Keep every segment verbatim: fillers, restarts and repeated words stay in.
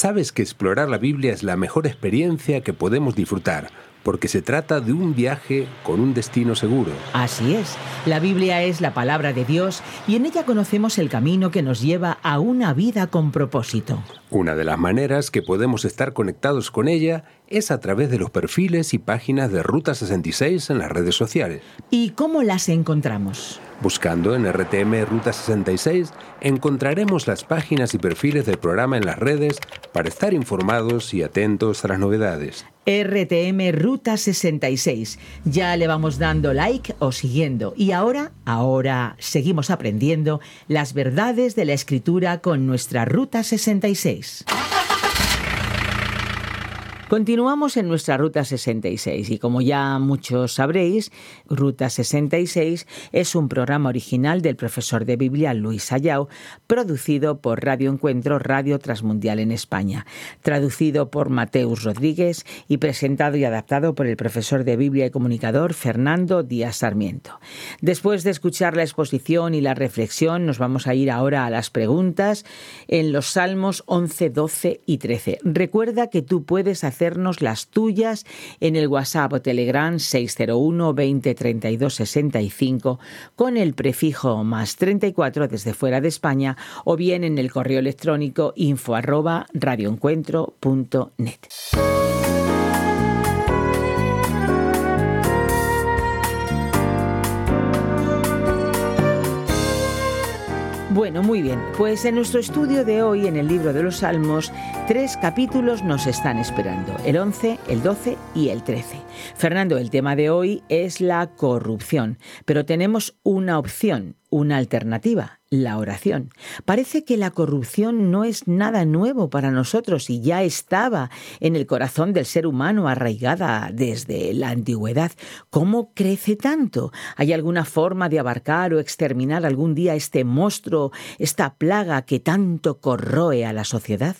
Sabes que explorar la Biblia es la mejor experiencia que podemos disfrutar, porque se trata de un viaje con un destino seguro. Así es, la Biblia es la palabra de Dios y en ella conocemos el camino que nos lleva a una vida con propósito. Una de las maneras que podemos estar conectados con ella es a través de los perfiles y páginas de Ruta sesenta y seis en las redes sociales. ¿Y cómo las encontramos? Buscando en R T M Ruta sesenta y seis encontraremos las páginas y perfiles del programa en las redes para estar informados y atentos a las novedades. R T M Ruta sesenta y seis. Ya le vamos dando like o siguiendo. Y ahora, ahora seguimos aprendiendo las verdades de la Escritura con nuestra Ruta sesenta y seis. Continuamos en nuestra Ruta sesenta y seis y como ya muchos sabréis, Ruta sesenta y seis es un programa original del profesor de Biblia Luis Ayau, producido por Radio Encuentro, Radio Transmundial en España, traducido por Mateus Rodríguez y presentado y adaptado por el profesor de Biblia y comunicador Fernando Díaz Sarmiento. Después de escuchar la exposición y la reflexión, nos vamos a ir ahora a las preguntas en los Salmos once, doce y trece. Recuerda que tú puedes hacer hacernos las tuyas en el WhatsApp o Telegram seis cero uno, veinte, treinta y dos, sesenta y cinco con el prefijo más treinta y cuatro desde fuera de España o bien en el correo electrónico info arroba radioencuentro punto net. Bueno, muy bien, pues en nuestro estudio de hoy, en el libro de los Salmos, tres capítulos nos están esperando, el once, el doce y el trece. Fernando, el tema de hoy es la corrupción, pero tenemos una opción, una alternativa, la oración. Parece que la corrupción no es nada nuevo para nosotros y ya estaba en el corazón del ser humano arraigada desde la antigüedad. ¿Cómo crece tanto? ¿Hay alguna forma de abarcar o exterminar algún día este monstruo, esta plaga que tanto corroe a la sociedad?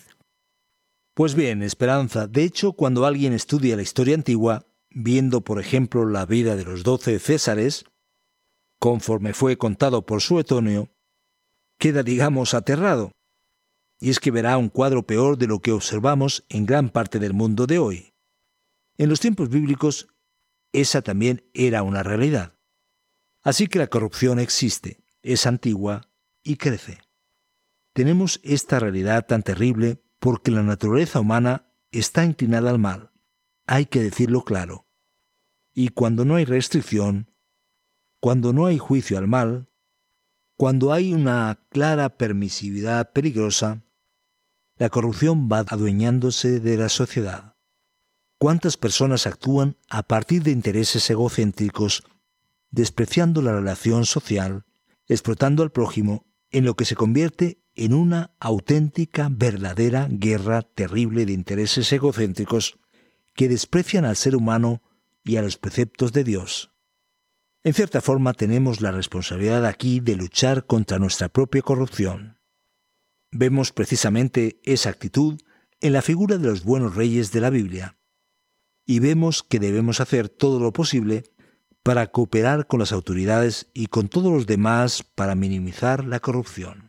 Pues bien, Esperanza, de hecho, cuando alguien estudia la historia antigua, viendo, por ejemplo, la vida de los doce Césares, conforme fue contado por Suetonio, queda, digamos, aterrado. Y es que verá un cuadro peor de lo que observamos en gran parte del mundo de hoy. En los tiempos bíblicos, esa también era una realidad. Así que la corrupción existe, es antigua y crece. Tenemos esta realidad tan terrible porque la naturaleza humana está inclinada al mal. Hay que decirlo claro. Y cuando no hay restricción, cuando no hay juicio al mal, cuando hay una clara permisividad peligrosa, la corrupción va adueñándose de la sociedad. ¿Cuántas personas actúan a partir de intereses egocéntricos, despreciando la relación social, explotando al prójimo, en lo que se convierte en una auténtica, verdadera guerra terrible de intereses egocéntricos que desprecian al ser humano y a los preceptos de Dios? En cierta forma tenemos la responsabilidad aquí de luchar contra nuestra propia corrupción. Vemos precisamente esa actitud en la figura de los buenos reyes de la Biblia, y vemos que debemos hacer todo lo posible para cooperar con las autoridades y con todos los demás para minimizar la corrupción.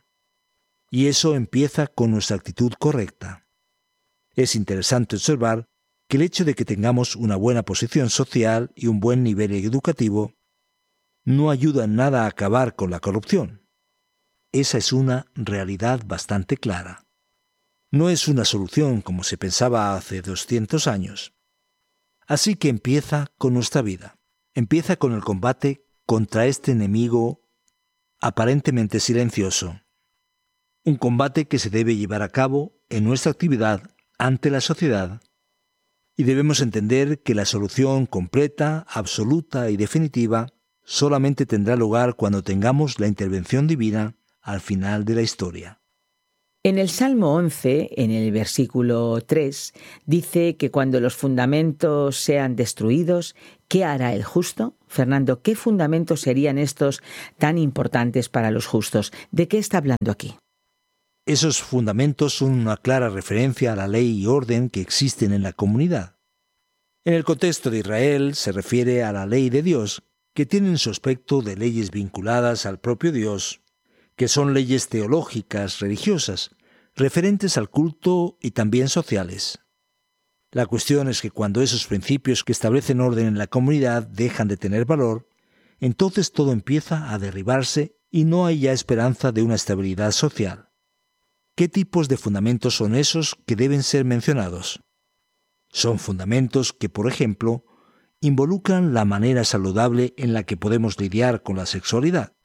Y eso empieza con nuestra actitud correcta. Es interesante observar que el hecho de que tengamos una buena posición social y un buen nivel educativo no ayuda en nada a acabar con la corrupción. Esa es una realidad bastante clara. No es una solución como se pensaba hace doscientos años. Así que empieza con nuestra vida. Empieza con el combate contra este enemigo aparentemente silencioso. Un combate que se debe llevar a cabo en nuestra actividad ante la sociedad. Y debemos entender que la solución completa, absoluta y definitiva solamente tendrá lugar cuando tengamos la intervención divina al final de la historia. En el Salmo once, en el versículo tres, dice que cuando los fundamentos sean destruidos, ¿qué hará el justo? Fernando, ¿qué fundamentos serían estos tan importantes para los justos? ¿De qué está hablando aquí? Esos fundamentos son una clara referencia a la ley y orden que existen en la comunidad. En el contexto de Israel se refiere a la ley de Dios, que tienen su aspecto de leyes vinculadas al propio Dios, que son leyes teológicas, religiosas, referentes al culto y también sociales. La cuestión es que cuando esos principios que establecen orden en la comunidad dejan de tener valor, entonces todo empieza a derribarse y no hay ya esperanza de una estabilidad social. ¿Qué tipos de fundamentos son esos que deben ser mencionados? Son fundamentos que, por ejemplo, involucran la manera saludable en la que podemos lidiar con la sexualidad.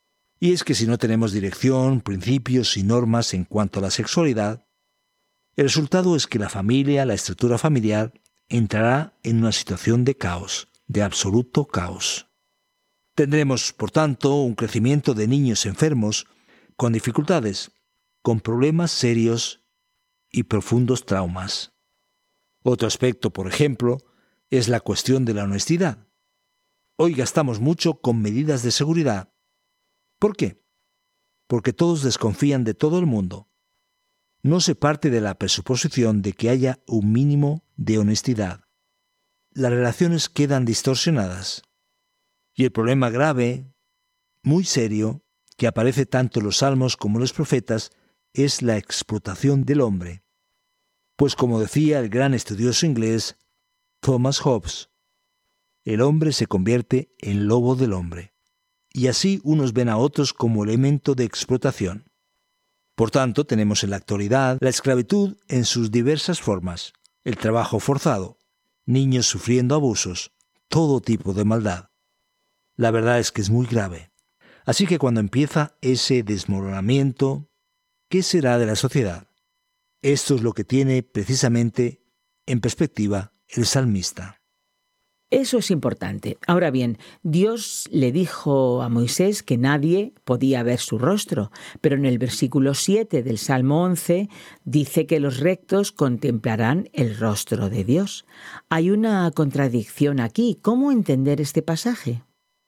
Y es que si no tenemos dirección, principios y normas en cuanto a la sexualidad, el resultado es que la familia, la estructura familiar, entrará en una situación de caos, de absoluto caos. Tendremos, por tanto, un crecimiento de niños enfermos, con dificultades, con problemas serios y profundos traumas. Otro aspecto, por ejemplo, es la cuestión de la honestidad. Hoy gastamos mucho con medidas de seguridad. ¿Por qué? Porque todos desconfían de todo el mundo. No se parte de la presuposición de que haya un mínimo de honestidad. Las relaciones quedan distorsionadas. Y el problema grave, muy serio, que aparece tanto en los salmos como en los profetas, es la explotación del hombre. Pues como decía el gran estudioso inglés Thomas Hobbes, el hombre se convierte en lobo del hombre. Y así unos ven a otros como elemento de explotación. Por tanto, tenemos en la actualidad la esclavitud en sus diversas formas, el trabajo forzado, niños sufriendo abusos, todo tipo de maldad. La verdad es que es muy grave. Así que cuando empieza ese desmoronamiento, ¿qué será de la sociedad? Esto es lo que tiene precisamente en perspectiva el salmista. Eso es importante. Ahora bien, Dios le dijo a Moisés que nadie podía ver su rostro, pero en el versículo siete del Salmo once dice que los rectos contemplarán el rostro de Dios. Hay una contradicción aquí. ¿Cómo entender este pasaje?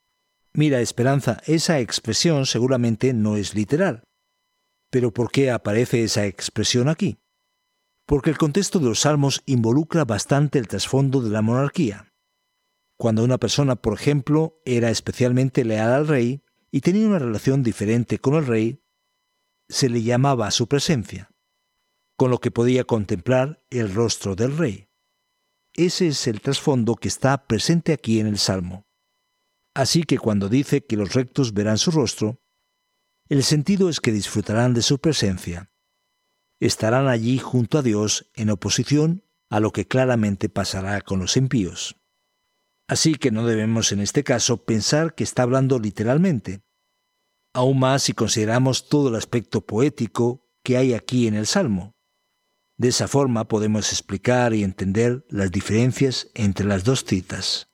Mira, Esperanza, esa expresión seguramente no es literal. ¿Pero por qué aparece esa expresión aquí? Porque el contexto de los salmos involucra bastante el trasfondo de la monarquía. Cuando una persona, por ejemplo, era especialmente leal al rey y tenía una relación diferente con el rey, se le llamaba a su presencia, con lo que podía contemplar el rostro del rey. Ese es el trasfondo que está presente aquí en el Salmo. Así que cuando dice que los rectos verán su rostro, el sentido es que disfrutarán de su presencia. Estarán allí junto a Dios en oposición a lo que claramente pasará con los impíos. Así que no debemos en este caso pensar que está hablando literalmente. Aún más si consideramos todo el aspecto poético que hay aquí en el Salmo. De esa forma podemos explicar y entender las diferencias entre las dos citas.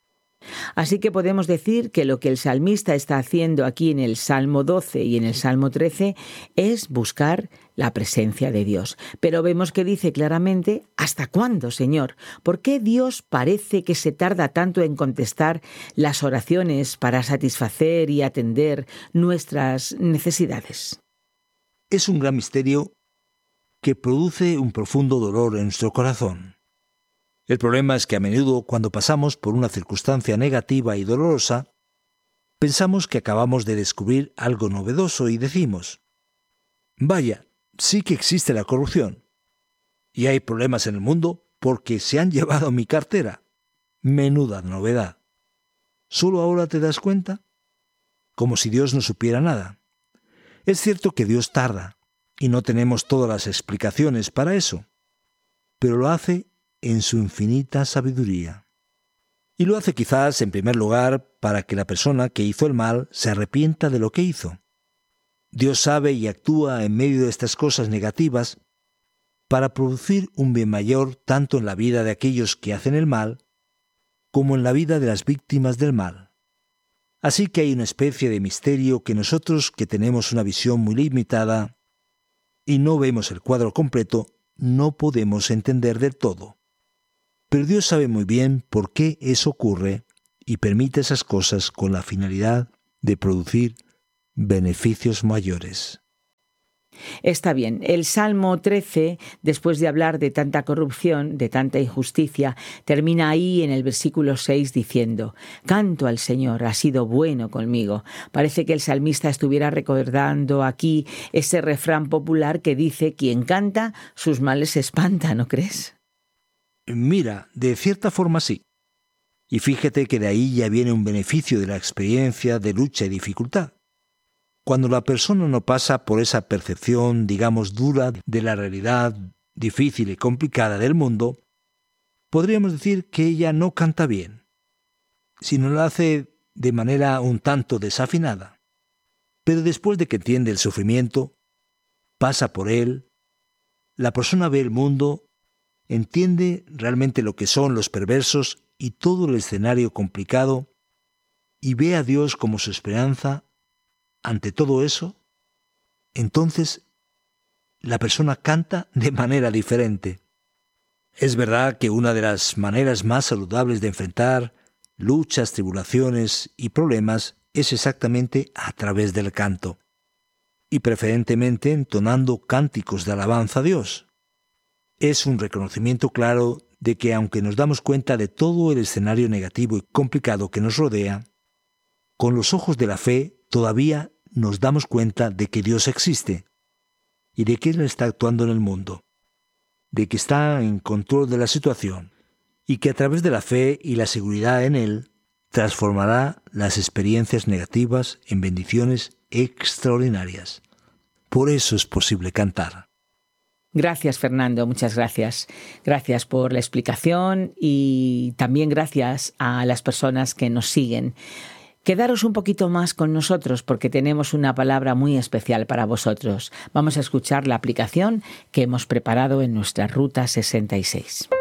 Así que podemos decir que lo que el salmista está haciendo aquí en el Salmo doce y en el Salmo trece es buscar la presencia de Dios. Pero vemos que dice claramente, ¿hasta cuándo, Señor? ¿Por qué Dios parece que se tarda tanto en contestar las oraciones para satisfacer y atender nuestras necesidades? Es un gran misterio que produce un profundo dolor en nuestro corazón. El problema es que a menudo cuando pasamos por una circunstancia negativa y dolorosa, pensamos que acabamos de descubrir algo novedoso y decimos, vaya, sí que existe la corrupción. Y hay problemas en el mundo porque se han llevado mi cartera. Menuda novedad. ¿Solo ahora te das cuenta? Como si Dios no supiera nada. Es cierto que Dios tarda y no tenemos todas las explicaciones para eso, pero lo hace en su infinita sabiduría. Y lo hace quizás en primer lugar para que la persona que hizo el mal se arrepienta de lo que hizo. Dios sabe y actúa en medio de estas cosas negativas para producir un bien mayor tanto en la vida de aquellos que hacen el mal como en la vida de las víctimas del mal. Así que hay una especie de misterio que nosotros, que tenemos una visión muy limitada y no vemos el cuadro completo, no podemos entender del todo. Pero Dios sabe muy bien por qué eso ocurre y permite esas cosas con la finalidad de producir beneficios mayores. Está bien. El Salmo trece, después de hablar de tanta corrupción, de tanta injusticia, termina ahí en el versículo seis diciendo: «Canto al Señor, ha sido bueno conmigo». Parece que el salmista estuviera recordando aquí ese refrán popular que dice: «Quien canta, sus males se espanta», ¿no crees? Mira, de cierta forma sí. Y fíjate que de ahí ya viene un beneficio de la experiencia de lucha y dificultad. Cuando la persona no pasa por esa percepción, digamos, dura de la realidad difícil y complicada del mundo, podríamos decir que ella no canta bien, sino lo hace de manera un tanto desafinada. Pero después de que entiende el sufrimiento, pasa por él, la persona ve el mundo, entiende realmente lo que son los perversos y todo el escenario complicado, y ve a Dios como su esperanza. Ante todo eso, entonces la persona canta de manera diferente. Es verdad que una de las maneras más saludables de enfrentar luchas, tribulaciones y problemas es exactamente a través del canto, y preferentemente entonando cánticos de alabanza a Dios. Es un reconocimiento claro de que aunque nos damos cuenta de todo el escenario negativo y complicado que nos rodea, con los ojos de la fe todavía nos damos cuenta de que Dios existe y de que Él está actuando en el mundo, de que está en control de la situación y que a través de la fe y la seguridad en Él transformará las experiencias negativas en bendiciones extraordinarias. Por eso es posible cantar. Gracias, Fernando, muchas gracias. Gracias por la explicación y también gracias a las personas que nos siguen. Quedaros un poquito más con nosotros porque tenemos una palabra muy especial para vosotros. Vamos a escuchar la aplicación que hemos preparado en nuestra Ruta sesenta y seis.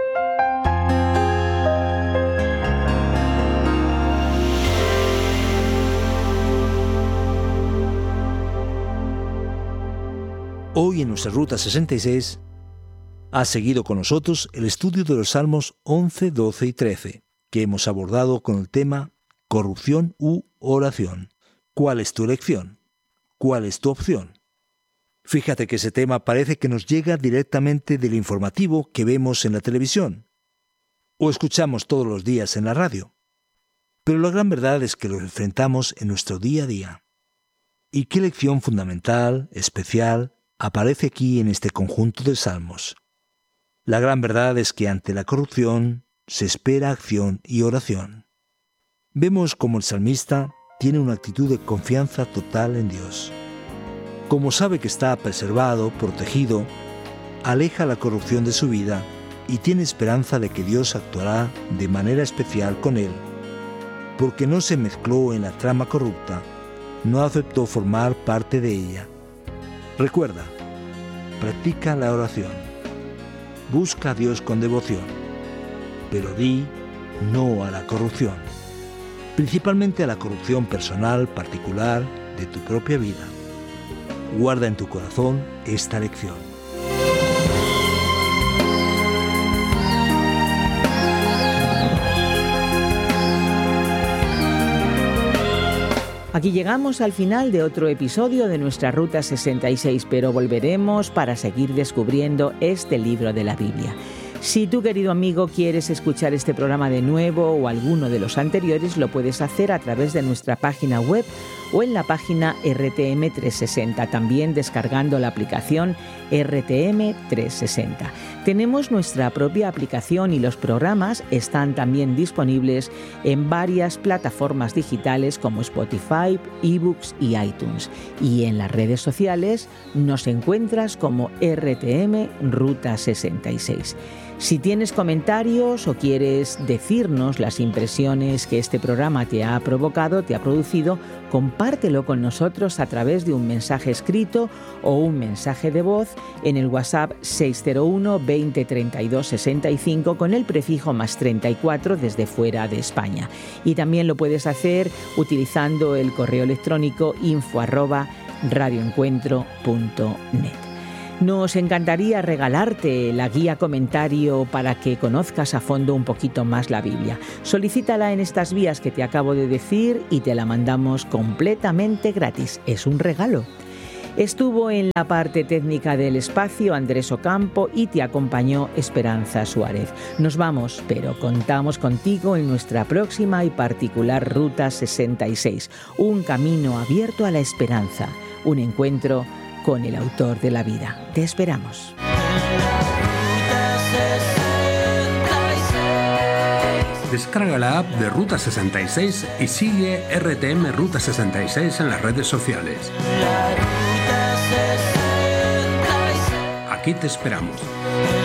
Hoy en nuestra Ruta sesenta y seis ha seguido con nosotros el estudio de los Salmos once, doce y trece, que hemos abordado con el tema corrupción u oración. ¿Cuál es tu elección? ¿Cuál es tu opción? Fíjate que ese tema parece que nos llega directamente del informativo que vemos en la televisión o escuchamos todos los días en la radio. Pero la gran verdad es que lo enfrentamos en nuestro día a día. ¿Y qué lección fundamental, especial, aparece aquí en este conjunto de salmos? La gran verdad es que ante la corrupción se espera acción y oración. Vemos como el salmista tiene una actitud de confianza total en Dios. Como sabe que está preservado, protegido, aleja la corrupción de su vida y tiene esperanza de que Dios actuará de manera especial con él, porque no se mezcló en la trama corrupta, no aceptó formar parte de ella. Recuerda, practica la oración, busca a Dios con devoción, pero di no a la corrupción, principalmente a la corrupción personal, particular, de tu propia vida. Guarda en tu corazón esta lección. Aquí llegamos al final de otro episodio de nuestra Ruta sesenta y seis, pero volveremos para seguir descubriendo este libro de la Biblia. Si tú, querido amigo, quieres escuchar este programa de nuevo o alguno de los anteriores, lo puedes hacer a través de nuestra página web o en la página R T M trescientos sesenta, también descargando la aplicación R T M trescientos sesenta. Tenemos nuestra propia aplicación y los programas están también disponibles en varias plataformas digitales como Spotify, eBooks y iTunes. Y en las redes sociales nos encuentras como R T M Ruta sesenta y seis. Si tienes comentarios o quieres decirnos las impresiones que este programa te ha provocado, te ha producido, compártelo con nosotros a través de un mensaje escrito o un mensaje de voz en el WhatsApp seis cero uno, veinte, treinta y dos, sesenta y cinco con el prefijo más treinta y cuatro desde fuera de España. Y también lo puedes hacer utilizando el correo electrónico info arroba radioencuentro punto net. Nos encantaría regalarte la guía comentario para que conozcas a fondo un poquito más la Biblia. Solicítala en estas vías que te acabo de decir y te la mandamos completamente gratis. Es un regalo. Estuvo en la parte técnica del espacio Andrés Ocampo y te acompañó Esperanza Suárez. Nos vamos, pero contamos contigo en nuestra próxima y particular Ruta sesenta y seis, un camino abierto a la esperanza, un encuentro con el autor de la vida. Te esperamos. Descarga la app de Ruta sesenta y seis y sigue R T M Ruta sesenta y seis en las redes sociales. Aquí te esperamos.